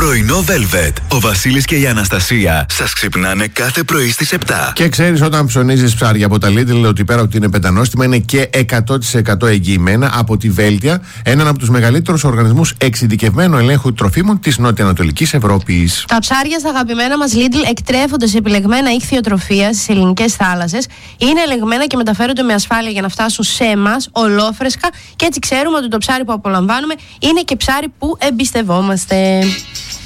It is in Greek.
Πρωινό Velvet. Ο Βασίλης και η Αναστασία σας ξυπνάνε κάθε πρωί στις 7. Και ξέρεις, όταν ψωνίζεις ψάρια από τα Lidl, ότι πέρα ότι είναι πεντανόστιμα, είναι και 100% εγγυημένα από τη Βέλτια, έναν από τους μεγαλύτερους οργανισμούς εξειδικευμένου ελέγχου τροφίμων της Νοτιοανατολικής Ευρώπης. Τα ψάρια στα αγαπημένα μας Lidl εκτρέφονται σε επιλεγμένα ηχθειοτροφία στις ελληνικές θάλασσες. Είναι ελεγμένα και μεταφέρονται με ασφάλεια για να φτάσουν σε εμάς ολόφρεσκα, και έτσι ξέρουμε ότι το ψάρι που απολαμβάνουμε είναι και ψάρι που εμπιστευόμαστε.